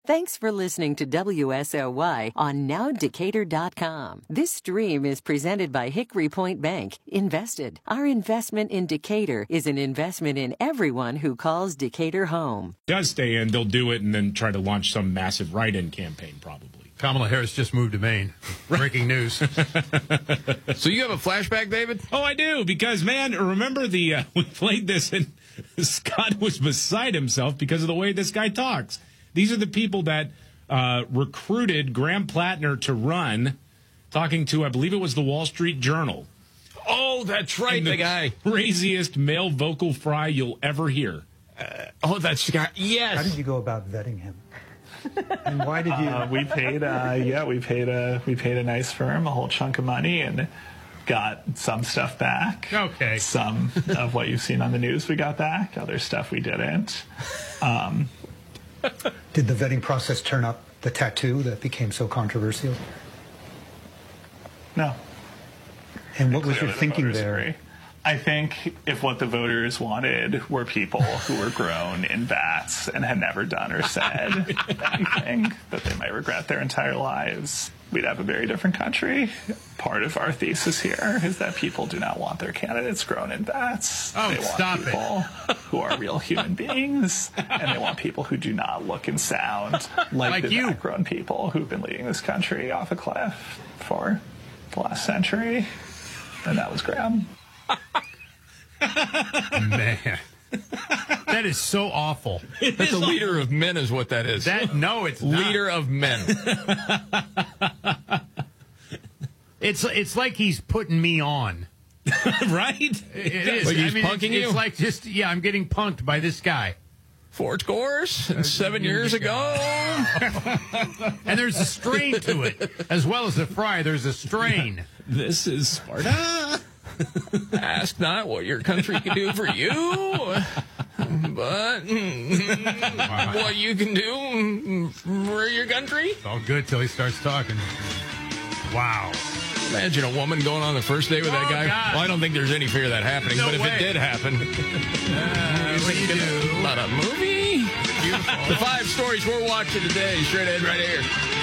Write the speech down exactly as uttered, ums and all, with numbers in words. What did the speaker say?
Thanks for listening to W S O Y on now decatur dot com. This stream is presented by Hickory Point Bank. Invested. Our investment in Decatur is an investment in everyone who calls Decatur home. Does stay in, they'll do it and then try to launch some massive write-in campaign, probably. Kamala Harris just moved to Maine. Breaking news. So you have a flashback, David? Oh, I do, because, man, remember the uh, we played this and Scott was beside himself because of the way this guy talks. These are the people that uh, recruited Graham Plattner to run, talking to, I believe it was the Wall Street Journal. Oh, that's right, the, the guy. Craziest male vocal fry you'll ever hear. Uh, oh, that's the guy. Yes. How did you go about vetting him? And why did you? Uh, we paid, uh, yeah, we paid a we paid a nice firm a whole chunk of money and got some stuff back. Okay. Some of what you've seen on the news we got back. Other stuff we didn't. Um, Did the vetting process turn up the tattoo that became so controversial? No. And what was your Clearly the thinking voters there? agree. I think if what the voters wanted were people who were grown in vats and had never done or said anything that they might regret their entire lives, we'd have a very different country. Part of our thesis here is that people do not want their candidates grown in vats. Oh, they want stop people it. who are real human beings, and they want people who do not look and sound like, Like the you. grown people who've been leading this country off a cliff for the last century. And that was Graham. Man. That is so awful. That's a leader of men is what that is. That no, it's not. Leader of men. It's it's like he's putting me on. Right? It is. Like he's I mean, punking it's, you? It's like just yeah, I'm getting punked by this guy. Four scores and seven years ago. And there's a strain to it. As well as the fry, there's a strain. This is Sparta. Ask not what your country can do for you, but what you can do for your country. It's all good till he starts talking. Wow. Imagine a woman going on the first date with that Oh, guy. God. Well, I don't think there's any fear of that happening, No but if way. it did happen, Uh, what do you do? not a movie. Beautiful. The five stories we're watching today, straight ahead right here.